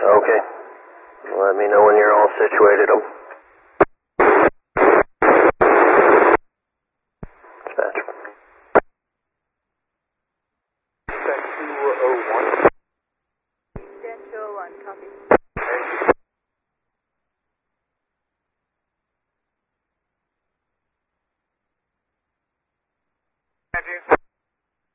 Okay. Let me know when you're all situated. Dispatch. 201. 201, copy. Andrew.